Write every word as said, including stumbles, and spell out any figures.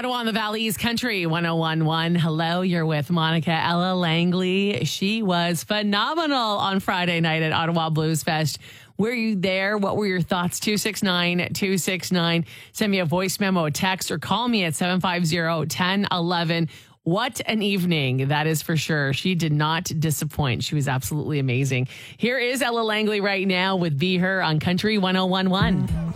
Ottawa on the Valley's Country one oh one one. Hello, you're with Monica Ella Langley. She was phenomenal on Friday night at Ottawa Blues Fest. Were you there? What were your thoughts? two six nine, two six nine. Send me a voice memo, a text, or call me at seven five zero, one zero one one. What an evening, that is for sure. She did not disappoint. She was absolutely amazing. Here is Ella Langley right now with Be Her on Country one oh one one.